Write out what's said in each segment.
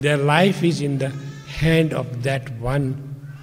Their life is in the hand of that one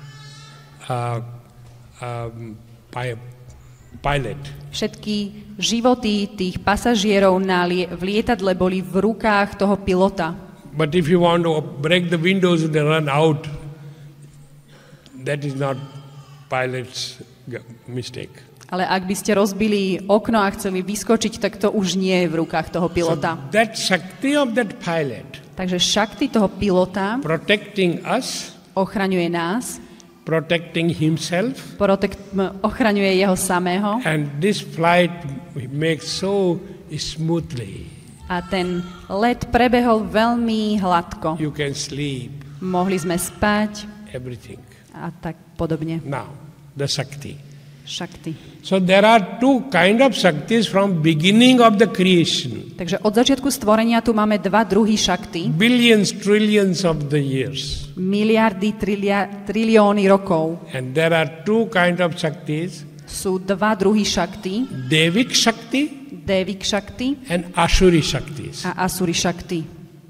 pilot. Všetky životy tých pasažierov v lietadle boli v rukách toho pilota. But if you want to break the windows and run out, that is not pilot's mistake. Ale ak by ste rozbili okno a chceli vyskočiť, tak to už nie je v rukách toho pilota. So that Shakti of that pilot, takže Shakti toho pilota protecting us, ochraňuje nás, protecting himself, ochraňuje jeho samého. And this flight makes so smoothly. A ten let prebehol veľmi hladko. You can sleep. Mohli sme spať. Everything. A tak podobne. Now, the Shakti. Shakti. So there are two kind of Shaktis from beginning of the creation. Takže od začiatku stvorenia tu máme dva druhy Shakti. Billions, trillions of the years. Miliardy, trilióny rokov. And there are two kind of Shaktis. Sú dva druhy Shakti. Devik Shakti. Devik Shakti. And Asuri Shaktis. A Asuri Shakti.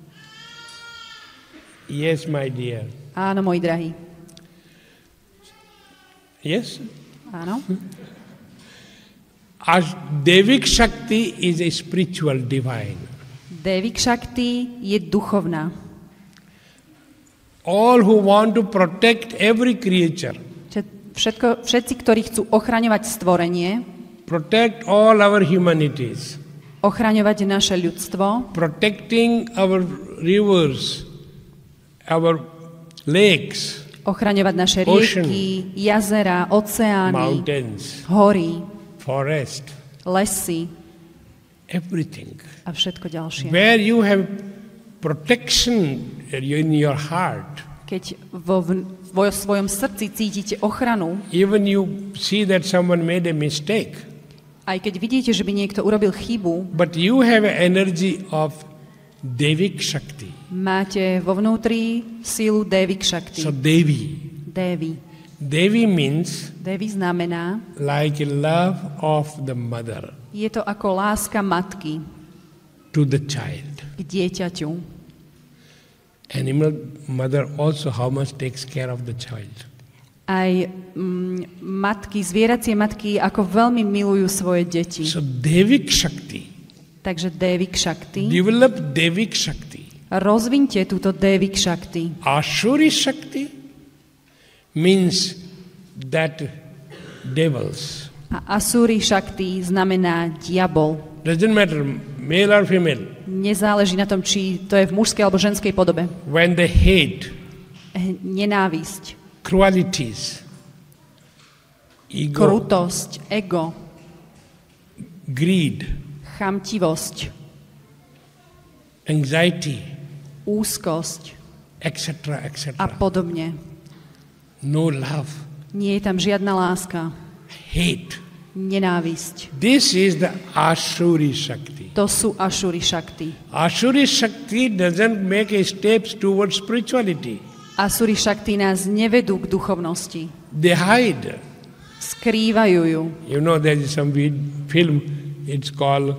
Yes, my dear. Áno, môj drahý. Yes? Áno. Devik Shakti is a spiritual divine. Devik Shakti je duchovná. All who want to protect every creature. Všetci, ktorí chcú ochraňovať stvorenie, protect all our humanities. Ochraňovať naše ľudstvo, protecting our rivers, our lakes, ochraňovať naše rieky, jazera, oceány, mountains, hory, forest, lesy, everything. A všetko ďalšie. Where you have protection in your heart, keď vo svojom srdci cítite ochranu, even you see that someone made a mistake, aj keď vidíte, že by niekto urobil chybu, but you have an energy of Devik Shakti. Máte vo vnútri sílu Devik Shakti. So Devi. Devi. Devi means Devi znamená like a love of the mother. Je to ako láska matky to the child. K dieťaťu. Animal mother also how much takes care of the child. Aj matky, zvieracie matky, ako veľmi milujú svoje deti. So Devik Shakti. Takže Devik Shakti. Develop Devik Shakti. Rozvinte túto Devik Shakti. Asuri Shakti means that devils. A Asuri Shakti znamená diabol. Doesn't matter male or female. Nezáleží na tom, či to je v mužskej alebo ženskej podobe. When they hate, nenávisť, cruelties, ego, krutosť, ego, greed, chamtivosť, anxiety, úzkosť, etc., etc. a podobne. No love. Nie je tam žiadna láska. Hate. Nenávisť. This is the Asuri Shakti. To sú Asuri Shakti. Asuri Shakti doesn't make a steps towards spirituality. Asuri Shakti nás nevedú k duchovnosti. They hide. Skrývajú ju. You know there is some film, it's called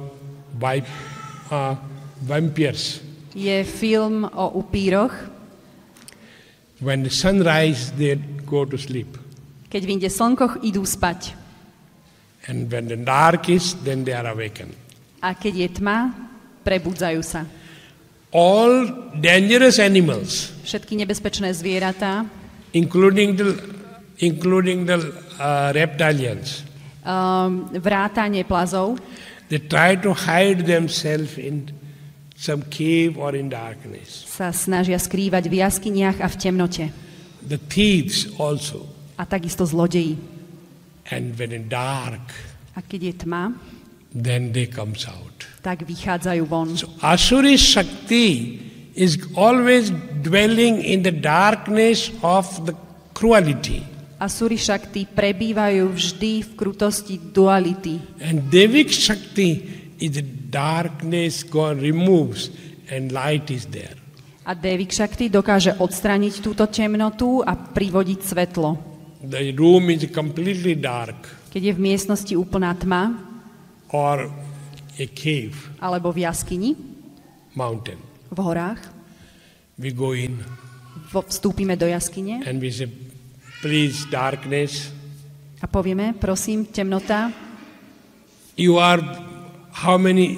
Vampires. Je film o upíroch. When the sun rises, they go to sleep. Keď vyjde slnko, idú spať. And when the dark is, then they are awakened. A keď je tma, prebudzajú sa. All dangerous animals, všetky nebezpečné zvieratá, including the reptilians, vrátane plazov, they try to hide themselves in some cave or in darkness. Sa snažia skrývať v jaskyniach a v temnote. The thieves also. A takisto zlodeji. And when in dark, a keď je tma, then they comes out. Tak vychádzajú von. So Asuri Shakti is always dwelling in the darkness of the cruelty. Asuri Shakti prebývajú vždy v krutosti duality. And Devik Shakti is the darkness God removes and light is there. A Devik Shakti dokáže odstrániť túto temnotu a privodiť svetlo. The room is completely dark. Keď je v miestnosti úplná tma, or a cave, alebo v jaskyni, mountain, v horách, we go in Vstúpime do jaskyne and we say, please, darkness, a povieme, prosím, temnota, you are how many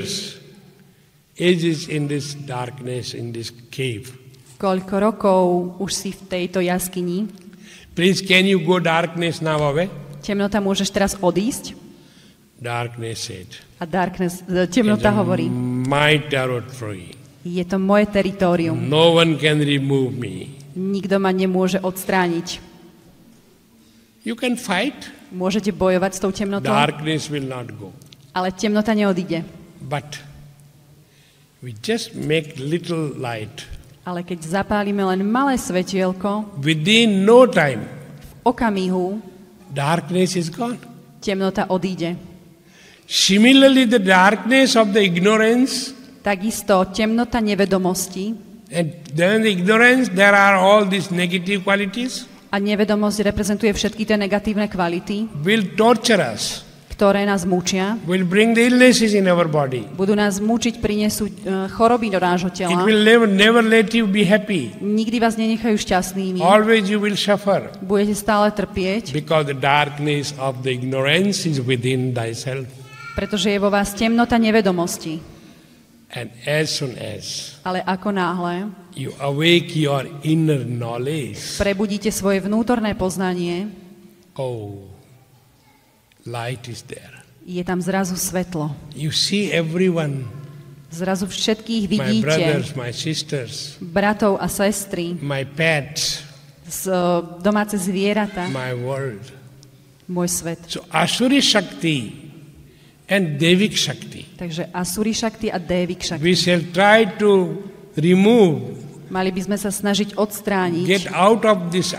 ages in this darkness, in this cave. koľko rokov už si v tejto jaskyni. Please, can you go darkness now away? Temnota, môžeš teraz odísť? Darkness said, A temnota hovorí, my territory. je to moje teritórium. No one can remove me. Nikto ma nemôže odstrániť. You can fight. Môžete bojovať s tou temnotou, Darkness will not go. ale temnota neodíde. But we just make little light. Ale keď zapálime len malé svetielko, Within no time, v okamihu darkness is gone. temnota odíde. Similarly, the darkness of the ignorance, Takisto temnota nevedomosti, and then the ignorance, there are all these negative qualities, a nevedomosť reprezentuje všetky tie negatívne kvality, will torture us, ktoré nás mučia. will bring the illnesses in our body. Budú nás mučiť, prinesú choroby do nášho It tela. will never let you be happy. Nikdy vás nenechajú šťastnými. Always you will suffer, Budete stále trpieť, because the darkness of the ignorance is within thyself. pretože je vo vás temnota nevedomosti. And as soon as Ale ako náhle you awake your inner knowledge, prebudíte svoje vnútorné poznanie, oh, light is there. je tam zrazu svetlo. You see everyone, Zrazu všetkých my vidíte, brothers, my sisters, bratov a sestry, my pets, domáce zvieratá, my world. môj svet. So Asuri Shakti and Devik Shakti, Takže Asuri Shakti a Devik Shakti. we shall try to remove, Mali by sme sa snažiť odstrániť, get out of this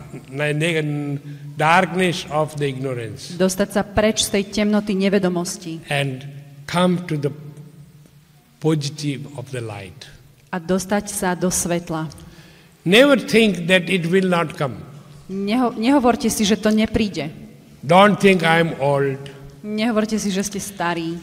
darkness of the ignorance dostať sa preč z tej temnoty nevedomosti and come to the positive of the light. a dostať sa do svetla. Never think that it will not come. Nehovorte si, že to nepríde. Don't think I'm old. Nehovorte si, že ste starí.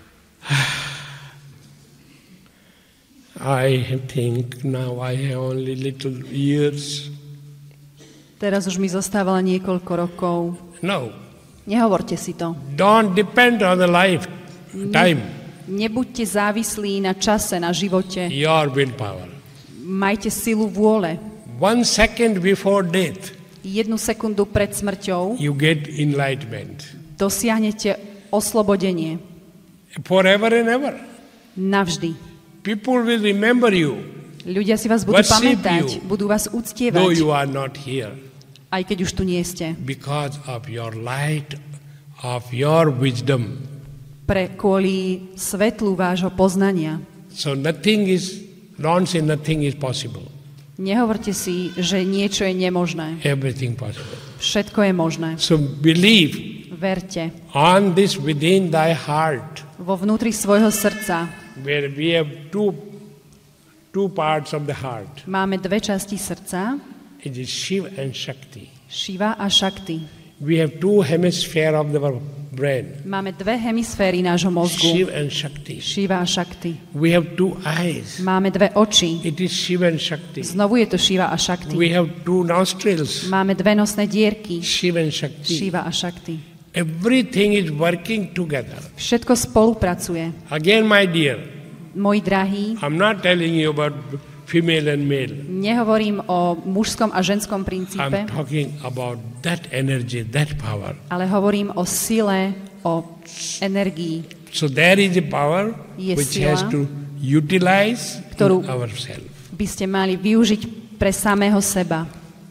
I think now I have only little years. Teraz už mi zostáva len niekoľko rokov. No, Nehovorte si to. don't depend on the time, Nebuďte závislí na čase, na živote. your willpower. Majte silu vôle. 1 second before death, 1 sekundu pred smrťou you get enlightenment. dosiahnete oslobodenie. Forever and ever. Navždy. People will remember you, Ľudia si vás budú Worship pamätať, you. budú vás though uctievať, you are not here, aj keď už tu nie ste. because of your light, of your wisdom. Kvôli svetlu vášho poznania. So don't say nothing is possible. Nehovorte si, že niečo je nemožné. Everything possible. Všetko je možné. So believe Verte. on this within thy heart, Vo vnútri svojho srdca where we have two parts of the heart. máme dve časti srdca, It is Shiva and Shakti. Shiva a Shakti. We have two hemispheres of the brain, Máme dve hemisféry nášho mozgu. Shiva and Shakti. Shiva a Shakti. We have two eyes. Máme dve oči. It is Shiva and Shakti. Znovu je to Shiva a Shakti. We have two nostrils. Máme dve nosné dierky. Shiva and Shakti. Shiva a Shakti. Everything is working together. Všetko spolupracuje. Again, my dear, Moji drahí, I'm not telling you about female and male. nehovorím o mužskom a ženskom princípe, I'm talking about that energy, that power. ale hovorím o sile, o energii. So there is a power Je which sila, has to utilize ktorú in ourselves. by ste mali využiť pre samého seba.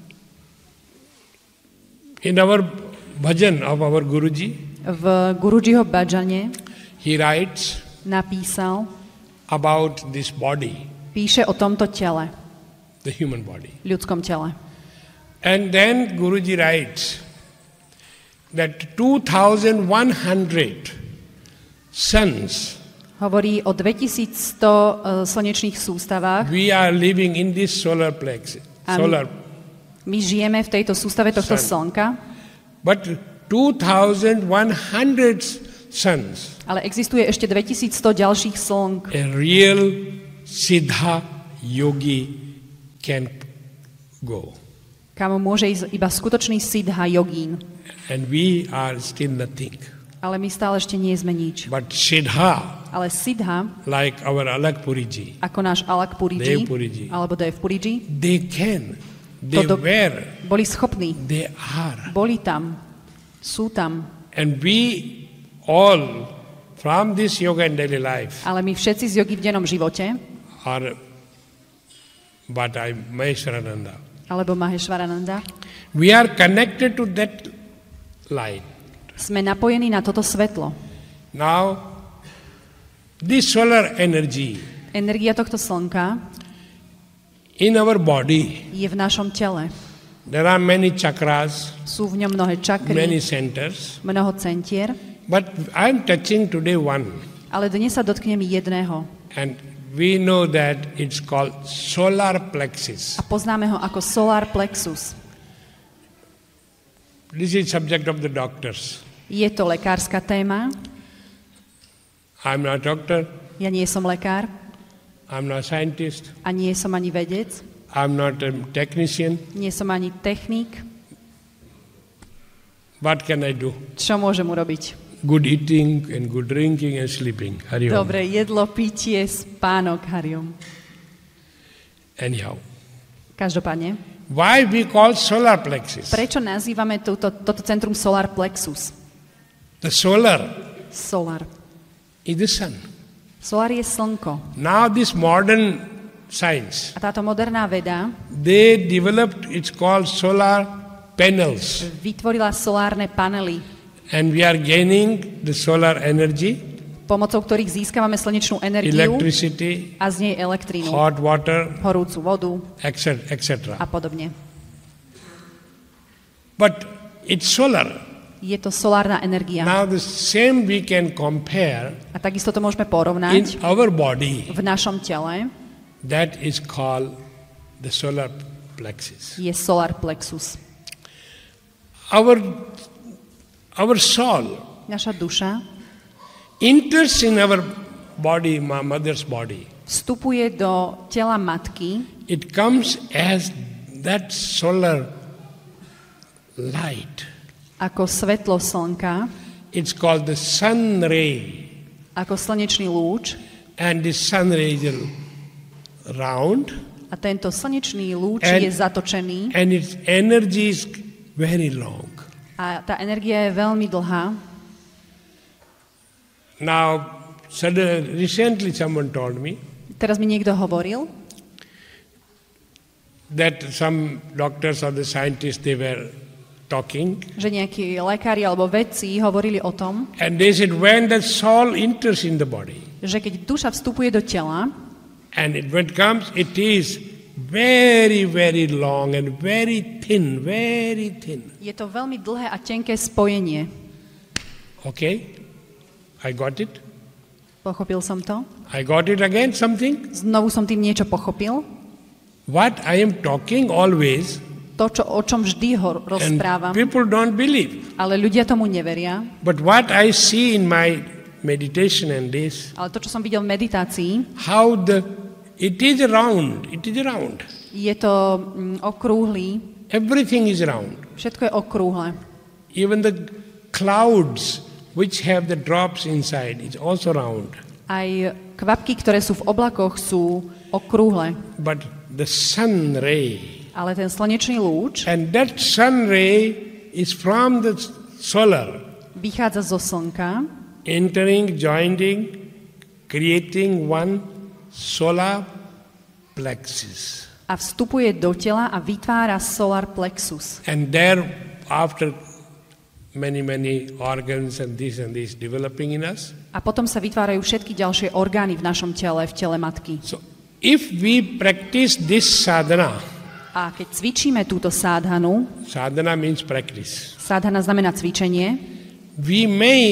In our bhajan of our Guruji, V Gurujiho bhajane he writes napísal, about this body, píše o tomto tele, the human body. ľudskom tele. And then Guruji writes that 2,100 suns Hovorí o 2100 slnečných sústavách. we are living in this solar plex. My žijeme v tejto sústave tohto Sun. slnka, But 2,100 suns, ale existuje ešte 2100 ďalších slnk. a real Siddha yogi can go. Kam môže ísť iba skutočný siddha jogín. And we are still nothing. Ale my stále ešte nie sme nič. But siddha, Ale siddha, like our Alakpuriji, ako náš Alakpuriji, Devpuriji, alebo Devpuriji, they can, they were, boli schopní, they are. boli tam, sú tam. And we all, from this yoga and daily life, Ale my všetci z jogy v dennom živote, are Maheshwarananda. alebo Maheshwarananda, We are connected to that light. sme napojení na toto svetlo. Now, this solar energy Energia tohto slnka in our body, je v našom tele. there are many chakras, Sú v ňom mnohé čakry, many centers, mnoho centier, but I am touching today one, ale dnes sa dotknem jedného. and we know that it's called solar plexus. A poznáme ho ako solar plexus. This is subject of the doctors. Je to lekárska téma. I'm not a doctor, Ja nie som lekár I'm not a scientist, a nie som ani vedec, I'm not a technician. nie som ani technik. What can I do? Čo môžem urobiť? Good eating and good drinking and sleeping. Hari Om. Dobre jedlo, pitie, spánok, Hariom. Anyhow, Každopádne, why we call solar plexus? prečo nazývame toto centrum solar plexus? The solar Solar. is the sun. Solar je slnko. Now this modern science, A táto moderná veda they developed, it's called solar panels. vytvorila solárne panely, And we are gaining the solar energy, pomocou ktorých získavame slnečnú energiu electricity, a z nej elektrínu, hot water, horúcu vodu etc. a podobne. But it's solar. Je to solárna energia. Now the same we can compare A takisto to môžeme in porovnať our body. v našom tele. That is called the solar plexus. Je solar plexus. Our soul Naša duša enters in our body, my mother's body. vstupuje do tela matky, It comes as that solar light. ako svetlo slnka, It's called the sun ray. ako slnečný lúč, And the sun ray is round a tento slnečný lúč And- je zatočený and its energy is very long. a tá energia je veľmi dlhá. Now, recently someone told me Teraz mi niekto hovoril, that some doctors or the scientists, they were talking, že nejakí lekári alebo vedci hovorili o tom, and they said when the soul enters in the body, že keď duša vstupuje do tela, and when it comes, it is very, very long and very thin, very thin. je to veľmi dlhé a tenké spojenie. Okay? I got it. Pochopil som to? I got it again, something. Znovu som tým niečo pochopil. What I am talking always, To, o čom vždy and rozprávam, people don't believe. ale ľudia tomu neveria. But what I see in my meditation and this, Ale to, čo som videl v meditácii, how it is round, je to okrúhly, everything is round. všetko je okrúhle. Even the clouds which have the drops inside is also round. Aj kvapky, ktoré sú v oblakoch, sú okrúhle. But the sun ray, Ale ten slnečný lúč and that sun ray is from the solar, vychádza zo slnka, entering, joining, creating one solar plexus. a vstupuje do tela a vytvára solar plexus. And there, after many organs and this developing in us, A potom sa vytvárajú všetky ďalšie orgány v našom tele, v tele matky. so if we practice this sadhana, A keď cvičíme túto sádhanu, sadhana means practice, sádhana znamená cvičenie, we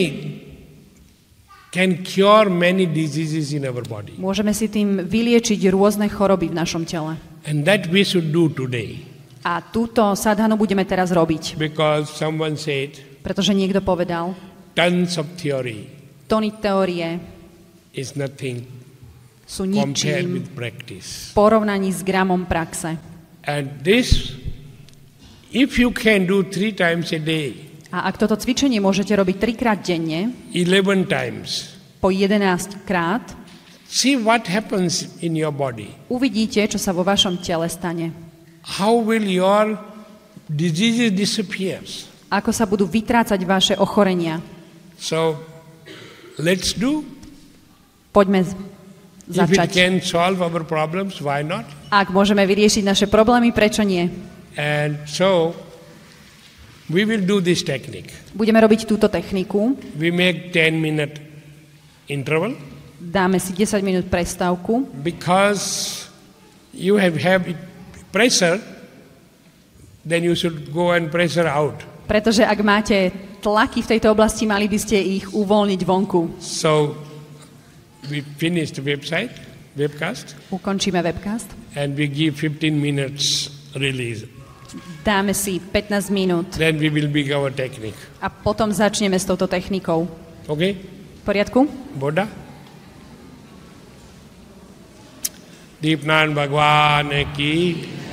can cure many diseases in our body. môžeme si tým vyliečiť rôzne choroby v našom tele. And that we should do today. A túto sádhanu budeme teraz robiť, Because someone said, pretože niekto povedal, tons of theory tony teórie is nothing sú compared ničím with practice. v porovnaní s gramom praxe. And this, if you can do 3 times a day, A ak toto cvičenie môžete robiť 3-krát denne, 11 times, po 11 krát, see what happens in your body. uvidíte, čo sa vo vašom tele stane. How will your diseases disappear? Ako sa budú vytrácať vaše ochorenia. So, let's do. Poďme If it začať. can solve our problems, why not? Ak môžeme vyriešiť naše problémy, prečo nie? And so, we will do this technique. Budeme robiť túto techniku. We make 10-minute interval Dáme si 10 minút prestávku, because you have pressure, then you should go and pressure out. pretože ak máte tlaky v tejto oblasti, mali by ste ich uvoľniť vonku. So, we finish the webcast, Ukončíme webcast. and we give 15 minutes release. Dáme si 15 minút Then we will begin our technique. a potom začneme s touto technikou. Okay? V poriadku? Buddha? Deepnarayan भगवान की